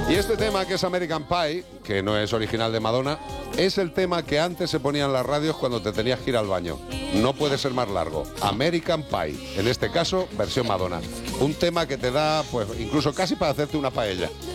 Y este tema, que es American Pie, que no es original de Madonna, es el tema que antes se ponía en las radios cuando te tenías que ir al baño. No puede ser más largo. American Pie, en este caso, versión Madonna. Un tema que te da, pues, incluso casi para hacerte una paella.